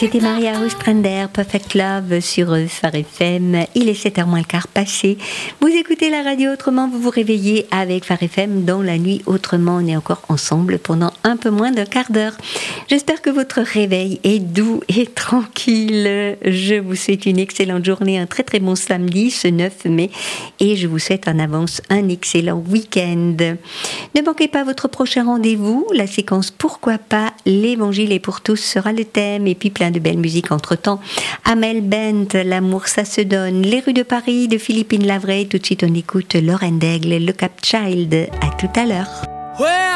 C'était Maria Ostrander, Perfect Love sur Phare FM. Il est 7h moins le quart passé. Vous écoutez la radio autrement, vous vous réveillez avec Phare FM dans la nuit autrement. On est encore ensemble pendant un peu moins d'un quart d'heure. J'espère que votre réveil est doux et tranquille. Je vous souhaite une excellente journée, un très très bon samedi, ce 9 mai. Et je vous souhaite en avance un excellent week-end. Ne manquez pas votre prochain rendez-vous. La séquence Pourquoi pas, l'évangile est pour tous sera le thème. Et puis plein de belle musique entre-temps. Amel Bent, L'amour ça se donne, Les rues de Paris de Philippine Lavray. Tout de suite on écoute Lorraine Daigle, Le Cap Child. À tout à l'heure.